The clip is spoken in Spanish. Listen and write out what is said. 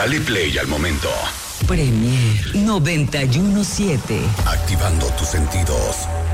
Dale play al momento. Premier 91.7. Activando tus sentidos.